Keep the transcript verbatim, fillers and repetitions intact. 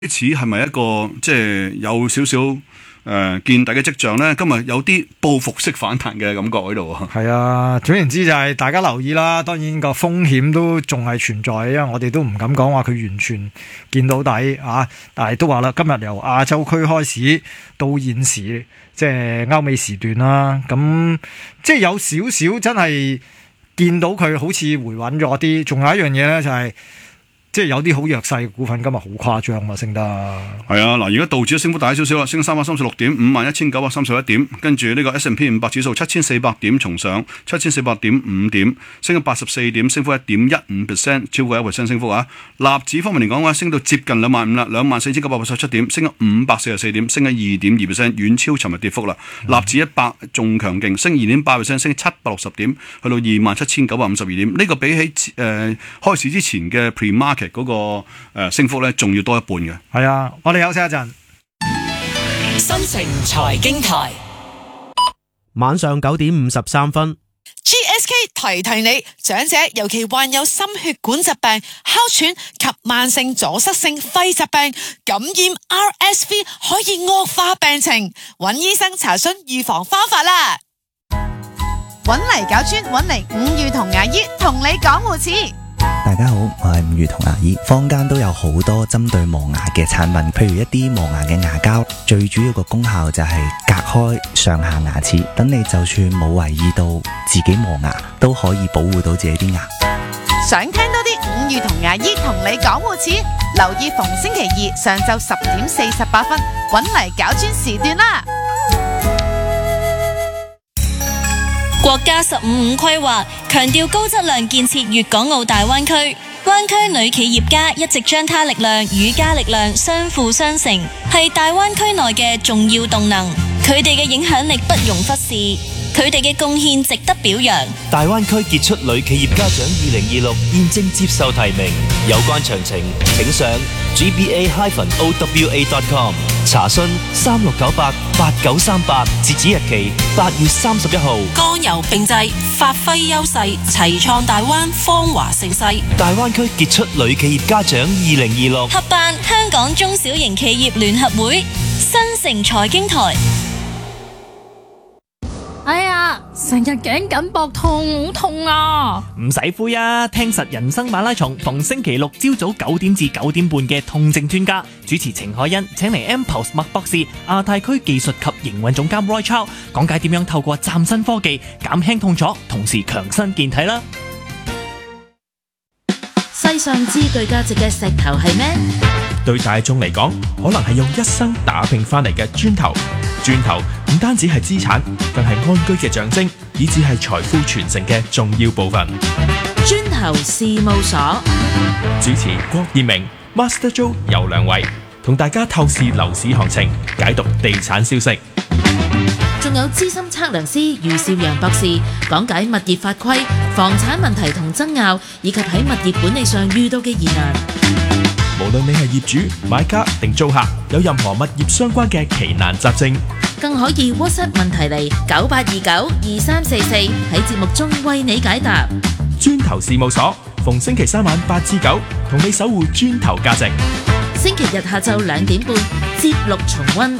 似係咪一個即係有少少誒、呃、見底嘅跡象咧？今日有啲報復式反彈嘅感覺喺度啊！ 係啊，總言之就係大家留意啦。當然個風險都仲係存在，因為我哋都唔敢講話佢完全見到底啊。但係都話啦，今日由亞洲區開始到現時即係歐美時段啦，咁即係有少少真係見到佢好似回穩咗啲。仲有一樣嘢咧就係、是。即係有啲好弱勢嘅股份，今日好誇張啊，升得係啊！嗱，而家道指升幅大少少啦，升三百三十六點，五萬一千九百三十一點。跟住呢個 S and P 五百指數七千四百點重上，七千四百點五點，升咗八十四點，升幅一點一五 percent， 超過一 percent 升幅啊！納指方面嚟講嘅話，升到接近兩萬五啦，兩萬四千九百八十七點，升咗五百四十四點，升咗二點二 percent， 遠超尋日跌幅啦。納、嗯、指一百仲強勁，升二點八 percent， 升七百六十點，去到二萬七千九百五十二點。呢、這個比起誒、呃、開市之前嘅 pre-market 嗰、那個誒、呃、升幅咧，仲要多一半嘅。 係啊，我哋休息一陣。 新城財經台， 晚上九點五十三分。 G S K 提提你，長者尤其患有心血管疾病、哮喘及慢性阻塞性肺疾病，感染 R S V 可以惡化病情，揾醫生查詢預防方法啦。 揾嚟搞專，揾嚟五月同牙醫同你講護齒。 大家好，我係五月同牙醫。坊間都有好多針對磨牙嘅產品，譬如一啲磨牙嘅牙膠，最主要個功效就係隔開上下牙齒，等你就算冇為意到自己磨牙，都可以保護到自己啲牙。 想聽多啲五月同牙醫同你講護齒，留意逢星期二上晝十點四十八分，揾嚟搞專時段啦。 國家十五五規劃強調高質量建設粵港澳大灣區，灣區女企業家一直將她力量與家力量相輔相成，係大灣區內嘅重要動能。佢哋嘅影響力不容忽視，佢哋嘅貢獻值得表揚。 大灣區傑出女企業家獎二零二六現正接受提名，有關詳情請上 g b a dash o w a dot com 查詢三六九八八九三八，截止日期八月三十一號。 剛柔並濟，發揮優勢，齊創大灣芳華盛世。 大灣區傑出女企業家獎二零二六合辦香港中小型企業聯合會，新城財經台。 哎呀，成日頸緊膊痛，好痛啊！ 唔使灰啊，聽實人生馬拉松，逢星期六朝早九點至九點半嘅痛症專家主持程海欣，請嚟 M-Pulse 麥博士、亞太區技術及營運總監 Roy Chow 講解點樣透過嶄新科技減輕痛楚，同時強身健體啦。 世上最具價值嘅石頭係咩？ 對大眾嚟講，可能係用一生打拼翻嚟嘅磚頭。磚頭唔單止係資產，更係安居嘅象徵，以至係財富傳承嘅重要部分。 磚頭事務所主持郭燕明、Master Joe 游良偉，同大家透視樓市行情，解讀地產消息。 仲有資深測量師余少陽博士講解物業法規、房產問題同爭拗，以及喺物業管理上遇到嘅疑難。 無論你係業主、買家定租客，有任何物業相關嘅奇難雜症， 更可以 WhatsApp 問題嚟九八二九二三四四，喺節目中為你解答。 磚頭事務所逢星期三晚八至九，同你守護磚頭價值。 星期日下晝兩點半，節錄重溫。